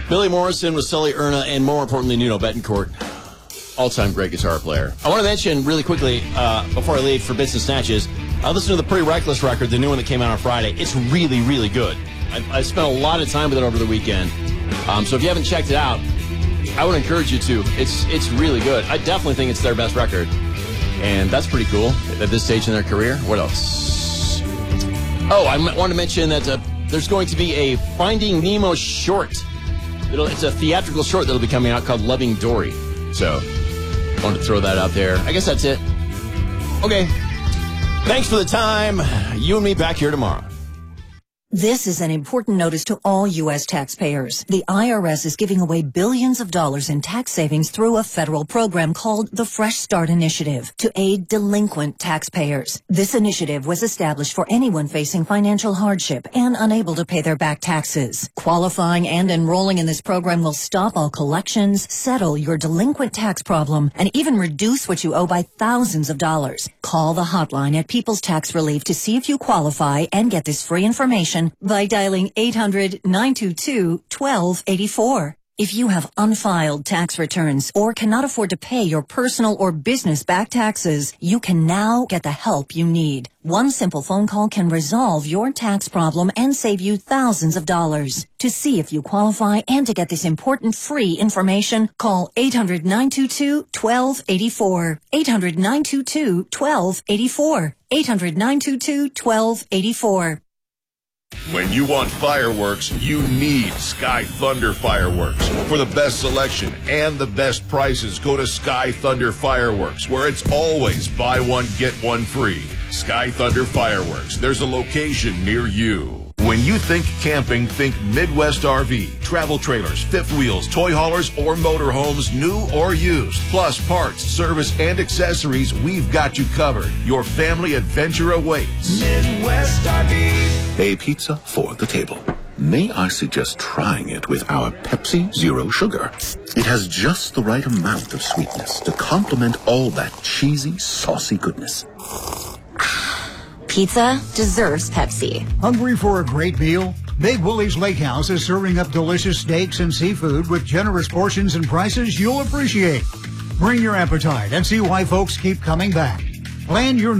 Billy Morrison with Sully Erna, and more importantly, Nuno Betancourt, all-time great guitar player. I want to mention really quickly, before I leave for Bits and Snatches, I listened to the Pretty Reckless record, the new one that came out on Friday. It's really, really good. I spent a lot of time with it over the weekend. So if you haven't checked it out, I would encourage you to. It's really good. I definitely think it's their best record. And that's pretty cool at this stage in their career. What else? Oh, I want to mention that there's going to be a Finding Nemo short. It's a theatrical short that'll be coming out called Loving Dory. So, I wanted to throw that out there. I guess that's it. Okay. Thanks for the time. You and me back here tomorrow. This is an important notice to all U.S. taxpayers. The IRS is giving away billions of dollars in tax savings through a federal program called the Fresh Start Initiative to aid delinquent taxpayers. This initiative was established for anyone facing financial hardship and unable to pay their back taxes. Qualifying and enrolling in this program will stop all collections, settle your delinquent tax problem, and even reduce what you owe by thousands of dollars. Call the hotline at People's Tax Relief to see if you qualify and get this free information by dialing 800-922-1284. If you have unfiled tax returns or cannot afford to pay your personal or business back taxes, you can now get the help you need. One simple phone call can resolve your tax problem and save you thousands of dollars. To see if you qualify and to get this important free information, call 800-922-1284. 800-922-1284. 800-922-1284. When you want fireworks, you need Sky Thunder Fireworks. For the best selection and the best prices, go to Sky Thunder Fireworks, where it's always buy one, get one free. Sky Thunder Fireworks. There's a location near you. When you think camping, think Midwest RV. Travel trailers, fifth wheels, toy haulers, or motorhomes, new or used. Plus parts, service, and accessories, we've got you covered. Your family adventure awaits. Midwest RV. A pizza for the table. May I suggest trying it with our Pepsi Zero Sugar? It has just the right amount of sweetness to complement all that cheesy, saucy goodness. Pizza deserves Pepsi. Hungry for a great meal? Big Willie's Lake House is serving up delicious steaks and seafood with generous portions and prices you'll appreciate. Bring your appetite and see why folks keep coming back. Plan your